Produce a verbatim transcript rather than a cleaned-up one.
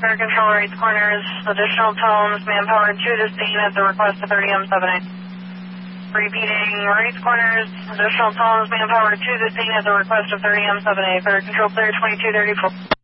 Air Control Rates Corners, additional tones, manpower to the scene at the request of thirty M seven A. Repeating, Rates Corners, additional tones, manpower to the scene at the request of thirty M seven A. Air Control clear twenty-two thirty-four.